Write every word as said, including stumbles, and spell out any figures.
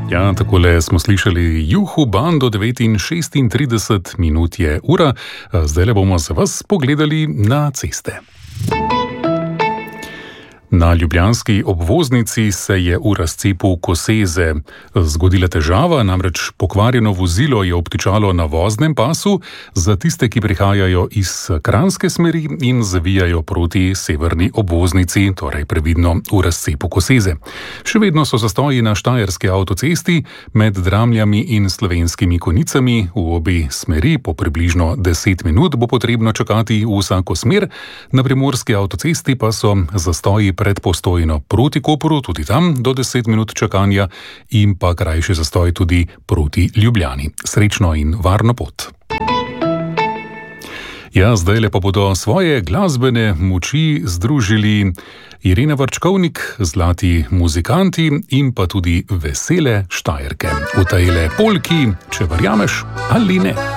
Ja, takole smo slišali Juhu bando, devet in šestintrideset minut je ura. Zdajle bomo za vas pogledali na ceste. Na ljubljanski obvoznici se je v razcepu Koseze zgodila težava, namreč pokvarjeno vozilo je obtičalo na voznem pasu za tiste, ki prihajajo iz kranjske smeri in zavijajo proti severni obvoznici, torej previdno v razcepu Koseze. Še vedno so zastoji na štajerski avtocesti med Dramljami in Slovenskimi Konjicami. V obi smeri po približno deset minut bo potrebno čakati v vsako smer, na primorski avtocesti pa so zastoji pred Postojno proti Kopru, tudi tam do deset minut čakanja, in pa krajši zastoj tudi proti Ljubljani. Srečno in varno pot. Ja, zdajle pa bodo svoje glasbene moči združili Irena Vrčkovnik, Zlati muzikanti in pa tudi Vesele Štajerke. V tejle polki, če verjameš ali ne.